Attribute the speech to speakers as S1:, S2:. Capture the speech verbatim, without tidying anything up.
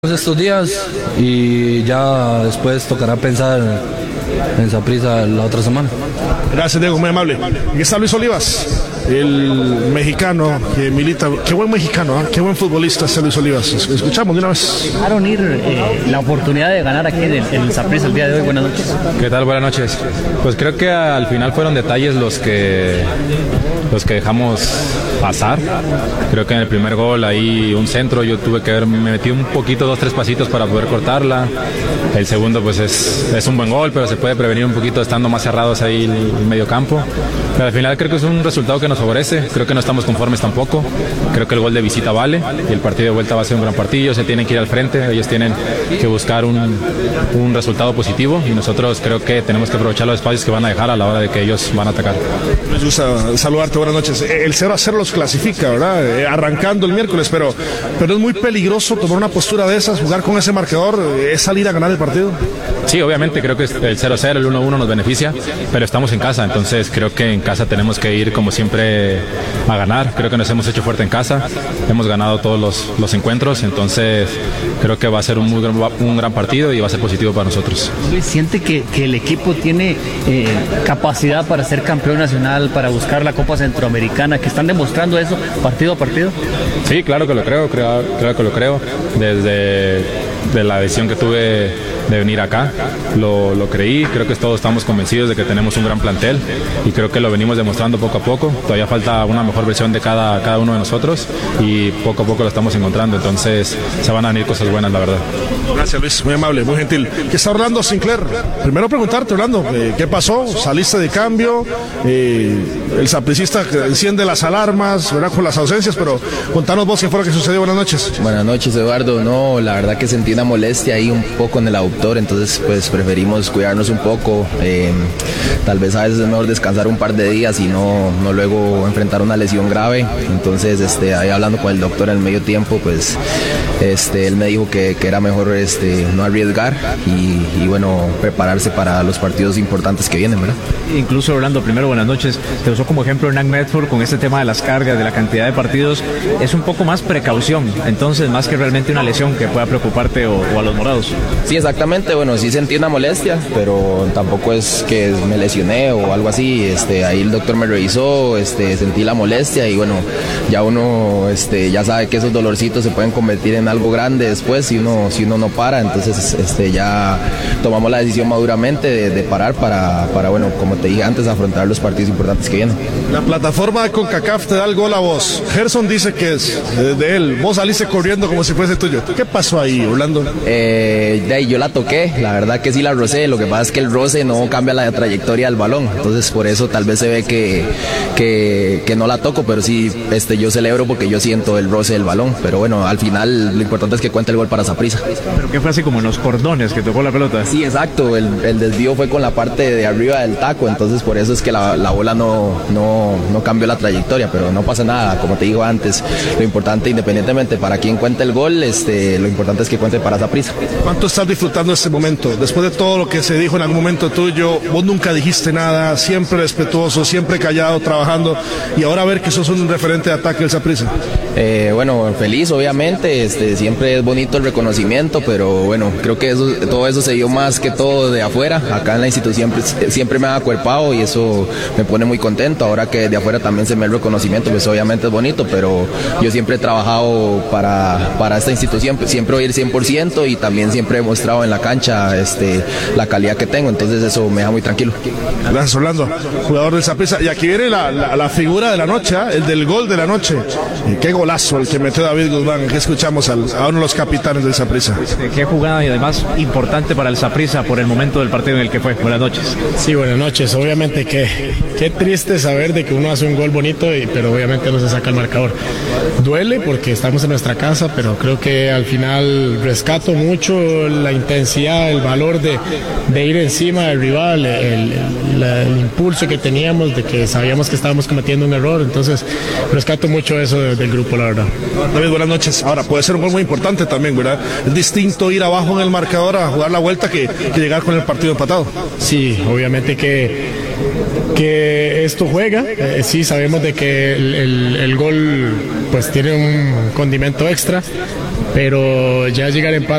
S1: Estos días y ya después tocará pensar en Saprissa la otra semana.
S2: Gracias, Diego, muy amable. Aquí está Luis Olivas, el mexicano que milita. Qué buen mexicano, ¿eh? Qué buen futbolista es Luis Olivas. Escuchamos de una vez.
S3: Dejaron ir eh, la oportunidad de ganar aquí en el, en el Saprissa el día de hoy. Buenas noches.
S4: ¿Qué tal? Buenas noches. Pues creo que al final fueron detalles los que los que dejamos pasar. Creo que en el primer gol ahí un centro, yo tuve que haberme metido un poquito, dos, tres pasitos para poder cortarla. El segundo pues es, es un buen gol, pero se puede prevenir un poquito estando más cerrados ahí el, el medio campo. Pero al final creo que es un resultado que nos favorece. Creo que no estamos conformes tampoco. Creo que el gol de visita vale y el partido de vuelta va a ser un gran partido. Se tienen que ir al frente, ellos tienen que buscar un, un resultado positivo y nosotros creo que tenemos que aprovechar los espacios que van a dejar a la hora de que ellos van a atacar.
S2: Me gusta saludarte, buenas noches. El cero a cero los clasifica, ¿verdad? Eh, arrancando el miércoles, pero, pero es muy peligroso tomar una postura de esas, jugar con ese marcador, es salir a ganar el partido.
S4: Sí, obviamente creo que el cero a cero, el uno a uno nos beneficia, pero estamos en casa, entonces creo que en casa tenemos que ir como siempre a ganar. Creo que nos hemos hecho fuerte en casa, hemos ganado todos los, los encuentros, entonces creo que va a ser un, muy gran, un gran partido y va a ser positivo para nosotros.
S3: ¿Siente que, que el equipo tiene eh, capacidad para ser campeón nacional, para buscar la Copa Centroamericana, que están demostrando eso partido a partido?
S4: Sí, claro que lo creo, creo, creo que lo creo. Desde de la decisión que tuve de venir acá, lo, lo creí, creo que todos estamos convencidos de que tenemos un gran plantel y creo que lo venimos demostrando poco a poco. Todavía falta una mejor versión de cada, cada uno de nosotros y poco a poco lo estamos encontrando, entonces se van a venir cosas buenas, la verdad.
S2: Gracias, Luis, muy amable, muy gentil. ¿Qué está Orlando Sinclair? Primero preguntarte, Orlando, eh, ¿qué pasó? ¿Saliste de cambio? Eh, el sapricista enciende las alarmas, ¿verdad? Con las ausencias, pero contanos vos qué fue lo que sucedió. Buenas noches.
S5: Buenas noches, Eduardo. No, la verdad que sentí una molestia ahí un poco en el aductor, entonces pues preferimos cuidarnos un poco. Eh, tal vez a veces es mejor descansar un par de días y no, no luego enfrentar una lesión grave. Entonces, este, ahí hablando con el doctor en el medio tiempo, pues este, él me dijo que, que era mejor este, no arriesgar y, y bueno, prepararse para los partidos importantes que vienen, ¿verdad?
S3: Incluso Orlando, primero buenas noches, te usó como ejemplo Hernán Medford con este tema de las cargas, de la cantidad de partidos, es un poco más precaución, entonces más que realmente una lesión que pueda preocuparte o, o a los morados.
S5: Sí, exactamente, bueno, sí sentí una molestia, pero tampoco es que me lesioné o algo así, este, ahí el doctor me revisó, este, sentí la molestia y bueno, ya uno este, ya sabe que esos dolorcitos se pueden convertir en algo grande después si uno, si uno no para, entonces este, ya tomamos la decisión maduramente de, de parar para, para, bueno, como te dije antes, afrontar los partidos importantes que vienen.
S2: La plataforma de CONCACAF te da el gol a vos. Gerson dice que es de, de él. Vos saliste corriendo como si fuese tuyo. ¿Qué pasó ahí, Orlando?
S5: Eh, de ahí yo la toqué. La verdad que sí la rocé. Lo que pasa es que el roce no cambia la trayectoria del balón. Entonces por eso tal vez se ve que, que, que no la toco. Pero sí, este, yo celebro porque yo siento el roce del balón. Pero bueno, al final lo importante es que cuente el gol para Saprissa.
S3: ¿Pero qué fue así como en los cordones que tocó la pelota?
S5: Sí, exacto. El, el desvío fue con la parte de arriba del taco. Entonces por eso es que la, la bola no, no, no cambió la trayectoria, pero no pasa nada, como te digo antes, lo importante independientemente para quien cuente el gol, este, lo importante es que cuente para Saprissa.
S2: ¿Cuánto estás disfrutando este momento? Después de todo lo que se dijo en algún momento tuyo, vos nunca dijiste nada, siempre respetuoso, siempre callado, trabajando, y ahora ver que sos un referente de ataque del Saprissa.
S5: Eh, bueno, feliz obviamente, este, siempre es bonito el reconocimiento, pero bueno, creo que eso, todo eso se dio más que todo de afuera, acá en la institución siempre, siempre me ha acuerpado y eso me pone muy contento. Ahora que de afuera también se me da el reconocimiento, pues obviamente es bonito, pero yo siempre he trabajado para, para esta institución, pues siempre voy a ir cien por ciento y también siempre he mostrado en la cancha este, la calidad que tengo, entonces eso me deja muy tranquilo.
S2: Gracias, Orlando, jugador del Saprissa. Y aquí viene la, la, la figura de la noche, ¿eh? El del gol de la noche. Y qué golazo el que metió David Guzmán, que escuchamos al, a uno de los capitanes del Saprissa.
S3: Qué jugada y además importante para el Saprissa por el momento del partido en el que fue. Buenas noches.
S6: Sí, buenas noches. Obviamente que qué triste saber de que uno hace un gol bonito, y, pero obviamente no se saca el marcador. Duele porque estamos en nuestra casa, pero creo que al final rescato mucho la intensidad, el valor de, de ir encima del rival, el, el, el impulso que teníamos, de que sabíamos que estábamos cometiendo un error, entonces rescato mucho eso de, del grupo, la verdad.
S2: David, buenas noches. Ahora puede ser un gol muy importante también, ¿verdad? Es distinto ir abajo en el marcador a jugar la vuelta que, que llegar con el partido empatado.
S6: Sí, obviamente que que esto juega, eh, sí sabemos de que el, el, el gol pues tiene un condimento extra, pero ya llegar a empate